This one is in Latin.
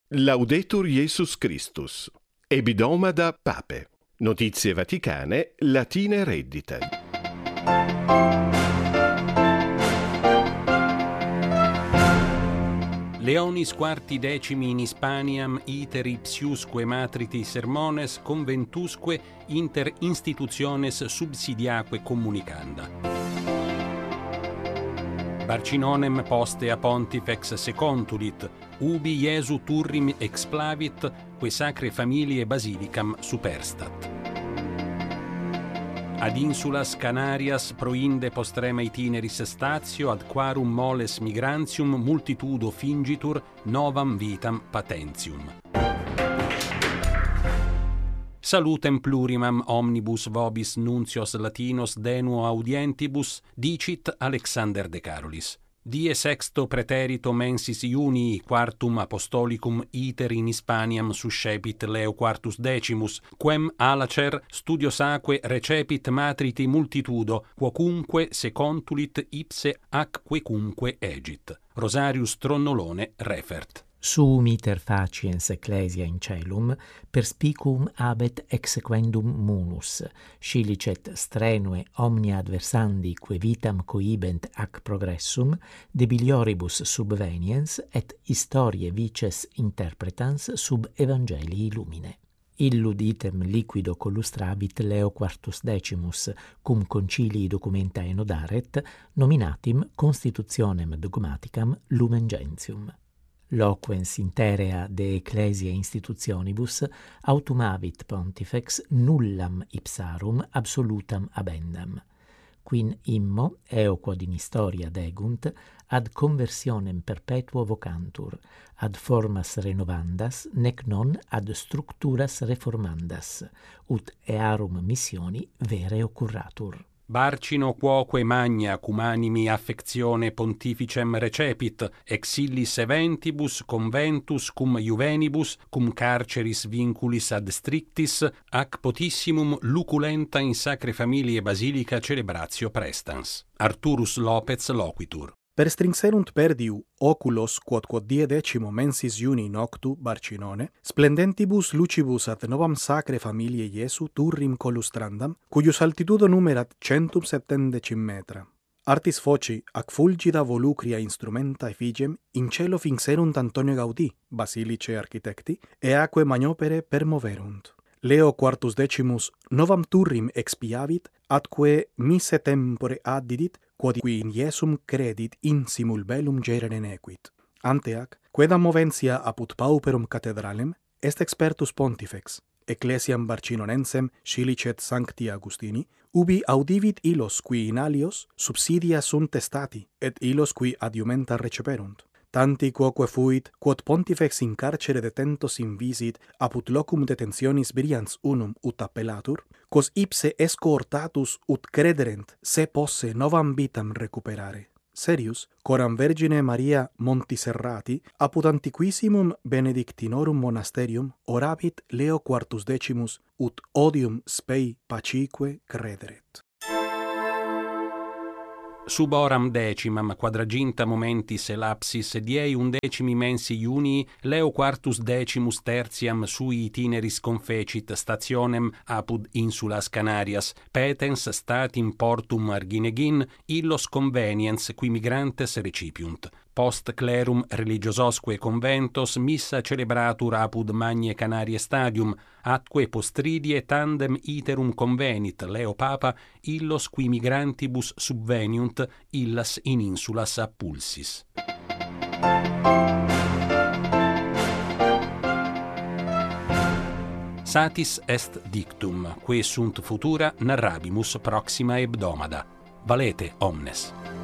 Laudetur Jesus Christus. Ebidomada Pape. Notizie vaticane, latine reddite. Leonis quarti decimi in Hispaniam iter ipsiusque matriti sermones conventusque inter institutiones subsidiaque communicanda. Barcinonem poste a pontifex secontulit, ubi Iesu turrim explavit, que sacre familiae basilicam superstat. Ad insulas Canarias proinde postrema itineris statio ad quarum moles migrantium multitudo fingitur novam vitam patentium. Salutem plurimam omnibus vobis nuncios latinos denuo audientibus, dicit Alexander de Carolis. Die sexto preterito mensis Iunii quartum apostolicum iter in Hispaniam suscepit Leo quartus decimus, quem alacer studiosaque recepit matriti multitudo, quocunque secontulit ipse ac quecunque egit. Rosarius Tronnolone refert. Suum iter faciens ecclesia in celum, perspicuum abet exequendum munus, scilicet strenue omnia adversandi que vitam cohibent ac progressum, debilioribus subveniens et historiae vices interpretans sub evangelii lumine. Illud item liquido collustravit Leo quartus decimus, cum concilii documenta enodaret, nominatim constitutionem dogmaticam Lumen Gentium. Loquens interea de ecclesia institutionibus autumavit pontifex nullam ipsarum absolutam abendam, quin immo, eo quod in historia degunt, ad conversionem perpetuo vocantur, ad formas renovandas, nec non ad structuras reformandas, ut earum missioni vere occurratur. Barcino quoque magna cum animi affectione pontificem recepit, ex illis eventibus conventus cum juvenibus, cum carceris vinculis ad strictis, ac potissimum luculenta in sacre familiae basilica celebratio prestans. Arturus Lopez loquitur. Perstrinxerunt perdiu oculos quod die decimo mensis Iuni noctu Barcinone, splendentibus lucibus ad novam sacre familiae Iesu turrim colustrandam, cuius altitudo numerat 170 metra. Artis foci ac fulgida volucria instrumenta effigem in cielo finxerunt Antonio Gaudí, basilice architecti, e aque magnopere permoverunt. Leo quartus decimus novam turrim expiavit, atque mise tempore addidit, quod qui in Iesum credit in simul bellum gerere nequit. Anteac, quedam moventia apud pauperum cathedralem, est expertus pontifex, ecclesiam Barcinonensem scilicet Sancti Augustini, ubi audivit illos qui in alios subsidia sunt testati, et illos qui adiumenta receperunt. Tanti quoque fuit, quod pontifex in carcere detentos invisit, apud locum detentionis brians unum ut appellatur, quos ipse es cohortatus ut crederent se posse novam vitam recuperare. Serius, coram Vergine Maria Montiserrati, apud antiquissimum benedictinorum monasterium oravit Leo quartus decimus ut odium spei pacique crederet. Sub oram decimam quadraginta momentis elapsis diei undecimi mensi Iunii Leo quartus decimus tertiam sui itineris confecit stationem apud insulas Canarias, petens statim portum Arginegin illos conveniens qui migrantes recipiunt. Post clerum religiososque conventos missa celebratur apud Magnae Canariae Stadium, atque postridie tandem iterum convenit Leo Papa illos qui migrantibus subveniunt illas in insulas appulsis. Satis est dictum, que sunt futura narrabimus proxima hebdomada. Valete omnes.